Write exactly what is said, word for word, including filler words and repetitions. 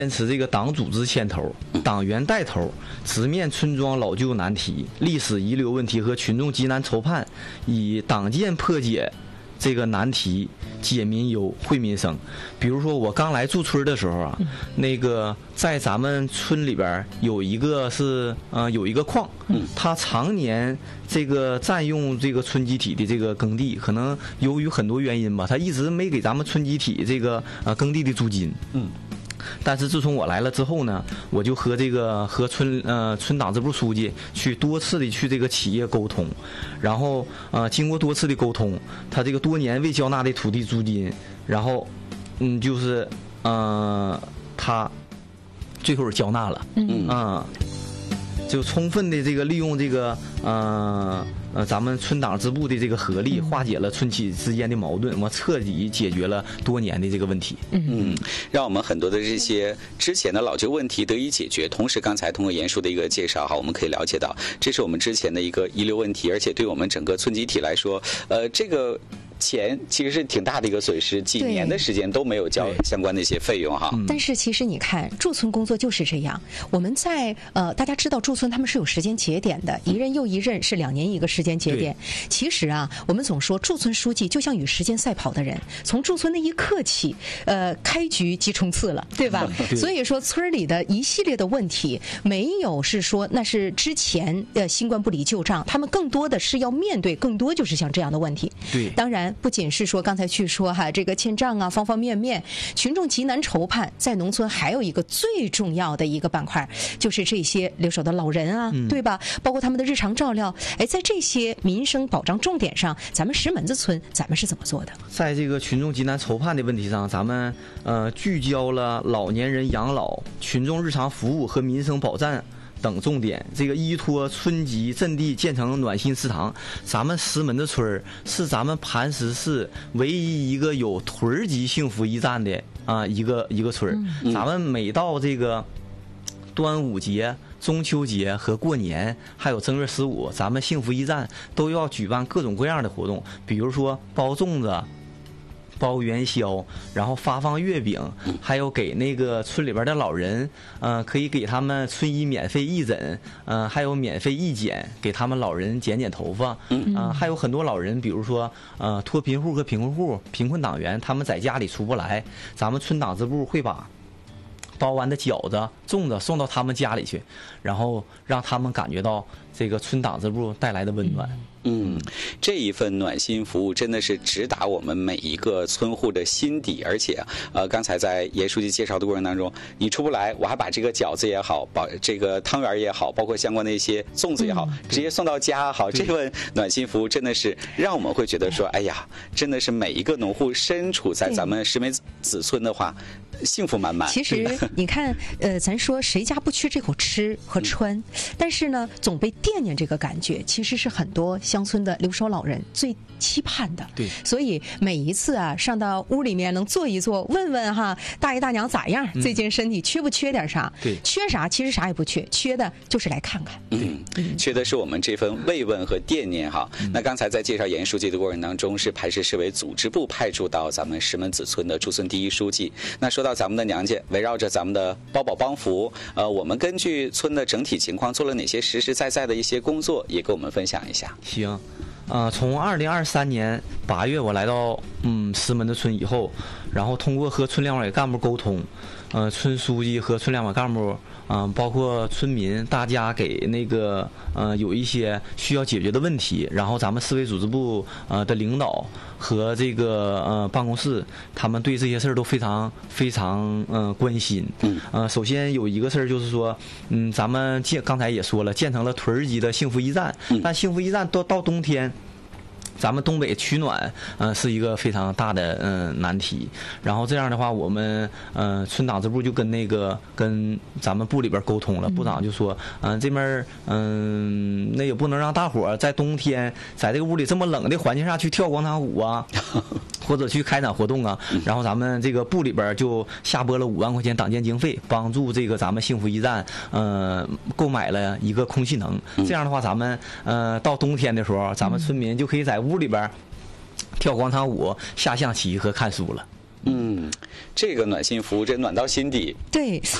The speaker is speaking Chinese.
坚持这个党组织牵头、党员带头，直面村庄老旧难题、历史遗留问题和群众急难愁盼，以党建破解这个难题，解民忧，惠民生。比如说我刚来驻村的时候啊，那个在咱们村里边有一个是呃有一个矿，它常年这个占用这个村集体的这个耕地，可能由于很多原因吧，它一直没给咱们村集体这个呃耕地的租金。嗯。但是自从我来了之后呢，我就和这个和村呃村党支部书记去多次的去这个企业沟通，然后呃经过多次的沟通，他这个多年未交纳的土地租金，然后嗯就是呃他最后交纳了，嗯啊、呃，就充分的这个利用这个呃。呃，咱们村党支部的这个合力，化解了村企之间的矛盾，我彻底解决了多年的这个问题。 嗯，让我们很多的这些之前的老旧问题得以解决。同时，刚才通过严叔的一个介绍哈，我们可以了解到，这是我们之前的一个遗留问题，而且对我们整个村集体来说，呃，这个钱其实是挺大的一个损失，几年的时间都没有交相关的一些费用哈。 但是其实你看，驻村工作就是这样。我们在呃，大家知道驻村他们是有时间节点的，一任又一任是两年一个时间节点。其实啊，我们总说驻村书记就像与时间赛跑的人，从驻村那一刻起，呃，开局即冲刺了，对吧？对。所以说村里的一系列的问题，没有是说那是之前呃新冠不离旧账，他们更多的是要面对，更多就是像这样的问题。 对。 当然。不仅是说刚才去说哈，这个欠账啊，方方面面，群众急难愁盼，在农村还有一个最重要的一个板块，就是这些留守的老人啊，嗯、对吧？包括他们的日常照料，哎，在这些民生保障重点上，咱们石门子村咱们是怎么做的？ 在这个群众急难愁盼的问题上，咱们呃聚焦了老年人养老、群众日常服务和民生保障等重点，这个依托村级阵地建成暖心食堂。咱们石门子村是咱们磐石市唯一一个有屯级幸福驿站的啊、呃、一个一个村。嗯、咱们每到这个端午节、中秋节和过年，还有正月十五，咱们幸福驿站都要举办各种各样的活动，比如说包粽子、包元宵，然后发放月饼，还有给那个村里边的老人，呃，可以给他们村医免费义诊，呃，还有免费义剪，给他们老人剪剪头发，嗯、呃，还有很多老人，比如说呃脱贫户和贫困户、贫困党员，他们在家里出不来，咱们村党支部会把包完的饺子、粽子送到他们家里去，然后让他们感觉到这个村党支部带来的温暖。 嗯，这一份暖心服务真的是直达我们每一个村户的心底，而且呃，刚才在严书记介绍的过程当中，你出不来，我还把这个饺子也好，把这个汤圆也好，包括相关的一些粽子也好，嗯、直接送到家好，这份暖心服务真的是让我们会觉得说，哎呀，真的是每一个农户身处在咱们石门子村的话，幸福满满。 其实你看，呃，咱说谁家不缺这口吃和穿，嗯、但是呢，总被惦念这个感觉，其实是很多乡村的留守老人最期盼的。 对， 所以每一次啊，上到屋里面能坐一坐，问问哈大爷大娘咋样，嗯、最近身体缺不缺点啥？ 对， 缺啥其实啥也不缺，缺的就是来看看。 嗯，嗯缺的是我们这份慰问和惦念哈。嗯、那刚才在介绍严书记的过程当中，是磐石市委组织部派驻到咱们石门子村的驻村第一书记。那说到咱们的娘家，围绕着咱们的包保帮扶，呃，我们根据村的整体情况做了哪些实实在在的一些工作，也跟我们分享一下。 行。呃，从二零二三年八月我来到嗯石门子村以后，然后通过和村两委干部沟通，呃，村书记和村两委干部，嗯、呃，包括村民，大家给那个呃有一些需要解决的问题，然后咱们市委组织部呃的领导和这个呃办公室，他们对这些事儿都非常非常嗯、呃、关心。嗯。呃，首先有一个事儿就是说，嗯，咱们建刚才也说了，建成了屯级的幸福驿站，嗯、但幸福驿站到到冬天。咱们东北取暖，呃，是一个非常大的嗯、呃、难题。然后这样的话，我们呃村党支部就跟那个跟咱们部里边沟通了，部长就说，嗯、呃，这边嗯、呃、那也不能让大伙儿在冬天在这个屋里这么冷的环境下去跳广场舞啊，或者去开展活动啊。然后咱们这个部里边就下拨了五万块钱党建经费，帮助这个咱们幸福驿站呃购买了一个空气能。这样的话，咱们呃到冬天的时候，咱们村民就可以在屋里边跳广场舞、下象棋和看书了。 嗯，这个暖心服务这暖到心底。 对，